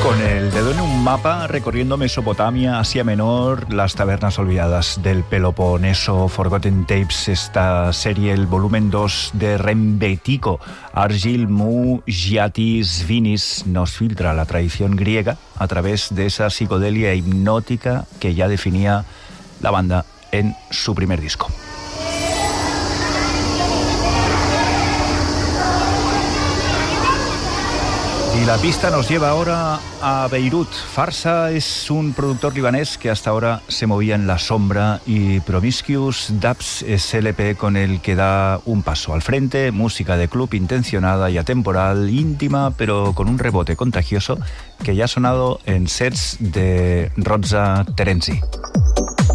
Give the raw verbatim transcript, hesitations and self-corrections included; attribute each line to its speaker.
Speaker 1: Con el dedo en un mapa, recorriendo Mesopotamia, Asia Menor, las tabernas olvidadas del Peloponeso, Forgotten Tapes, esta serie, el volumen dos de Rembetiko, Argil Mu Giatis Vinis, nos filtra la tradición griega a través de esa psicodelia hipnótica que ya definía la banda en su primer disco. Y la pista nos lleva ahora a Beirut. Farsa es un productor libanés que hasta ahora se movía en la sombra, y Promiscuous Dubs es el E P con el que da un paso al frente. Música de club intencionada y atemporal, íntima, pero con un rebote contagioso que ya ha sonado en sets de Rozza Terenzi.